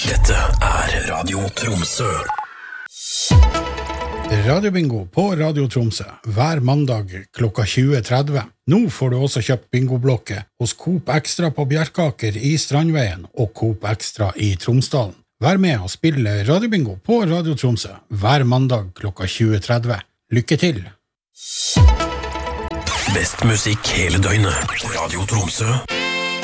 Dette Radio Tromsø. Radiobingo på Radio Tromsø hver mandag klokka 20:30. Nå får du også kjøpt bingoblokket hos Coop Extra på Bjerkaker i Strandveien og Coop Extra i Tromsdalen. Vær med og spille Radiobingo på Radio Tromsø hver mandag klokka 20:30. Lykke til! Best musikk hele døgnet. Radio Tromsø.